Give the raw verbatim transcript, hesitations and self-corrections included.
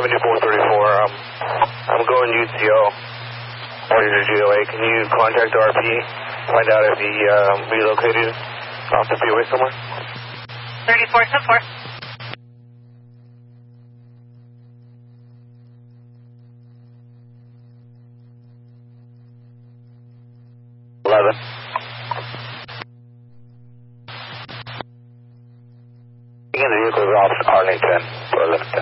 seventy-four thirty-four. Um, I'm going U C O. Or your G O A. Can you contact R P? Find out if he um, relocated off the freeway somewhere? thirty-four ten four. eleven. Again, the vehicle is off Arlington for eleven ten.